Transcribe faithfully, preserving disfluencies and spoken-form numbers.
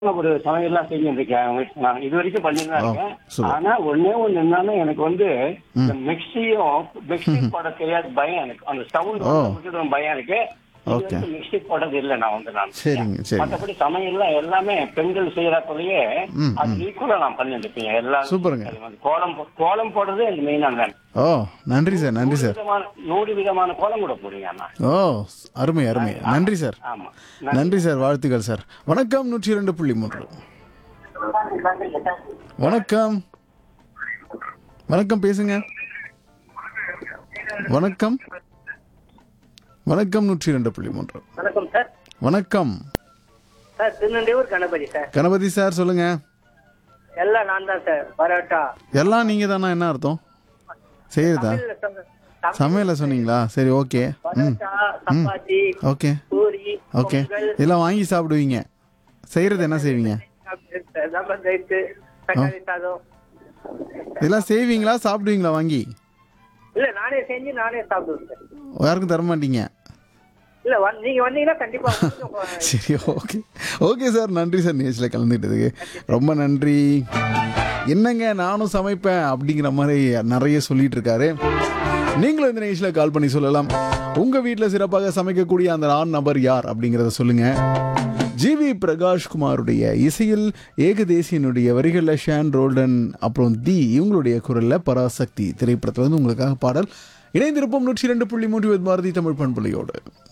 ஒரு சமையல்லாம் செஞ்சுருக்கேன். நான் இது வரைக்கும் பண்ணிட்டு தான் ஓ! இருக்கேன். சூப்பர். ஆனா ஒண்ணே ஒண்ணு என்னன்னா, எனக்கு வந்து இந்த ம். மிக்ஸியும் மிக்ஸி ம்ஹ்ம். போட தெரியாது பயம் எனக்கு. அந்த சவுண்ட் ஓ! வந்து விட்டுடும் பயம் எனக்கு. இது ஓகே. வரைக்கும் மிக்ஸி போட்டது இல்ல நான் வந்து நான். சரிங்க, சரிங்க. மத்தபடி சமையல்லாம் எல்லாமே பெண்கள் செய்யறப்பலயே ம், அது ம். ஈக்குவலா நான் பண்ணிட்டு இருக்கேன். எல்லா சூப்பருங்க. அது வந்து கோலம் போ- கோலம் போடுறது எனக்கு மெயினா தான். ஓ! நன்றி சார், நன்றி நூறு சார். விதமான நூறு விதமான கோலம் கூட போடுங்க அண்ணா. ஓ! அருமை, அருமை. ஆமா, நன்றி சார். ஆமா. நன்றி சார். வாழ்த்துக்கள் சார். வணக்கம் நூற்றி இரண்டு புள்ளி மூன்று. வணக்கம். வணக்கம் பேசுங்க. வணக்கம். வணக்கம் நூற்றி இரண்டு புள்ளி மூன்று. வணக்கம் சார். வணக்கம். Sir திருநெல்வேலூர் Ganapathi sir. Ganapathi sir சொல்லுங்க. எல்லாம் நான் தான் சார். பரோட்டா எல்லாம் நீங்க தானா? என்ன அர்த்தம்? செய்யறதா? தமிழ்ல சொன்ன- தமிழ் சமையல சொன்னீங்களா? சரி, ஓகே. ம். பரோட்டா, ம். சப்பாத்தி, ஓகே. பூரி, ஓகே. பொங்கல், இதெல்லாம் வாங்கி சாப்பிடுவீங்க. செய்யறது என்ன செய்வீங்க? லெமன் ரைஸ், தக்காளி சாதம். இதெல்லாம் செய்வீங்களா சாப்பிடுவீங்களா வாங்கி? இல்ல நானே செஞ்சு நானே சாப்பிடுவேன் சார். யாருக்கும் தர மாட்டீங்க? இல்ல வந்து- நீங்க வந்தீங்கன்னா கண்டிப்பா உங்களுக்கு உங்க- சரி, ஓகே. ஓகே சார், நன்றி சார் நிகழ்ச்சியில் கலந்துக்கிட்டதுக்கு ரொம்ப நன்றி. என்னங்க நானும் சமைப்பேன் அப்படிங்கிற மாதிரி நிறைய சொல்லிட்டு இருக்காரு. நீங்களும் இந்த நிகழ்ச்சியில் கால் பண்ணி சொல்லலாம். உங்கள் வீட்டில் சிறப்பாக சமைக்கக்கூடிய அந்த ஆண் நபர் யார் அப்படிங்கிறத சொல்லுங்க. ஜிவி பிரகாஷ்குமாருடைய இசையில் ஏகதேசியனுடைய வரிகளில் ஷான் ரோல்டன் அப்புறம் தி இவங்களுடைய குரலில் பராசக்தி திரைப்படத்தில் வந்து உங்களுக்காக பாடல். இணைந்திருப்போம் நூற்றி இரண்டு புள்ளி மூன்று பாரதி தமிழ் பண்புலையோடு.